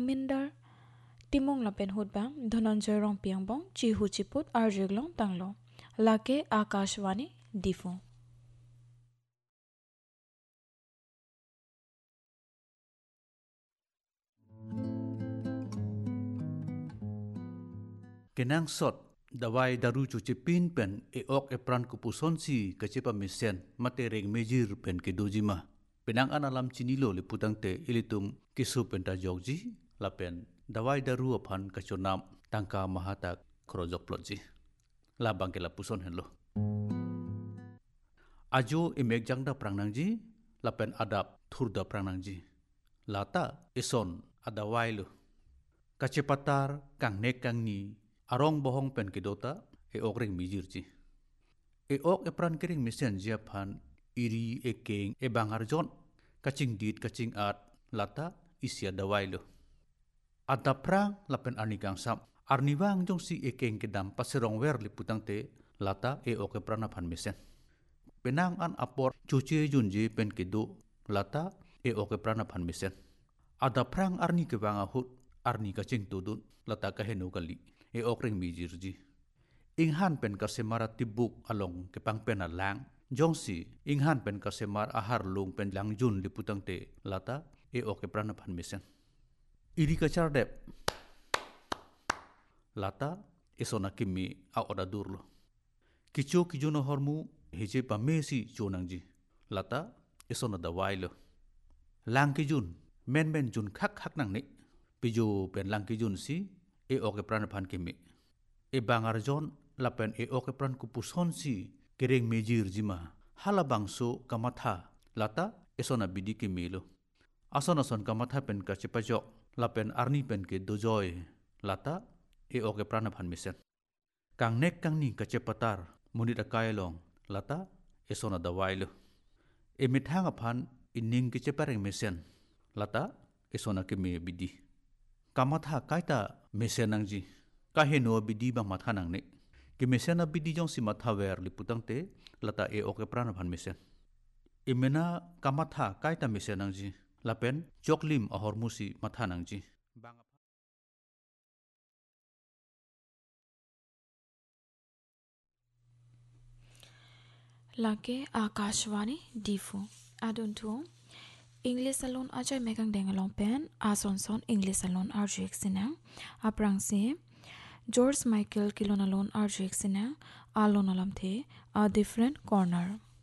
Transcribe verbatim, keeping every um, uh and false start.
minder timong la pen hut bang Dhananjay rong piang bong chi hu chi put arjeglong tanglo lake Akashwani difu Kenang sot dawai daru chu chipin pen e ok e pran ku puson si kachepa misen matereng mejir pen ke dojima penang analam chinilo le putang te ilitum kisu penta jogji la pen dawai daru aphan kachonam tangka mahata krojok plotji la bangke la puson henlo ajo emek jangda prangnangji la pen adap thurda prangnangji lata ison adawai lo kachepatar kang nek kang ni arong bohong pen kedota e okring mijirji e ok e pran kering misen jia phan iri e keng e bangar jon kaching dit kaching at lata isia dawai lo adaprang lapen arnigang sam arniwang jong si e keng kedam paserong wer liputang te lata e ok e prana phan misen penang an apor chuche junji pen kedu lata e ok e prana phan misen adaprang arni ke wanga hut arni kaching tudun lata ka henu kali e okring mijirji inghan pen kasemara tibuk along ke pangpen alang jongsi inghan pen kasemar ahar lung pen langjun liputang te lata e oke prana phan misen iri kachar dep lata esona kimi a oda durlo kicho kijono hormu heje pa mesi chonangji lata esona dawailo lang kijun men men jun khak khak nang ni pijo pen lang kijun si e oke prana phan kimi e bangar jon lapen e oke pran kupuson si kereng mejir jima halabangso kamatha lata esona bidi kimilo ason ason kamatha pen kachepajok lapen arni pen ke dojoy lata e oke prana phan misen kang nek kang ni kachepatar munit akailong lata esona dawailo e mithang aphan ining kechepareng misen lata esona kimi bidi kamatha kaita mesenangji kaheno bidi bang matha nangni ke mesena bidi jong si matha wer liputang te lata e oke prana phan mesen imena kamatha kaita mesenangji lapen choklim ahormusi matha nangji lake Akashwani difu aduntu English alone aja megang dengalong pen asonson English alone arjek sinang aprang se George Michael kilon alone arjek sinang alon alam the a different corner